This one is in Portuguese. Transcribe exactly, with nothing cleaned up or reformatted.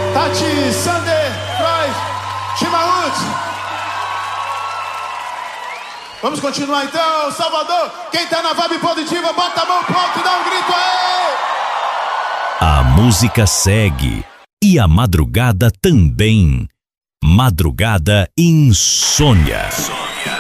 Tati, Sander, Freud, Chimaúd. Vamos continuar então, Salvador. Quem tá na vibe positiva, bota a mão pro alto e dá um grito aí. A música segue e a madrugada também. Madrugada Insônia.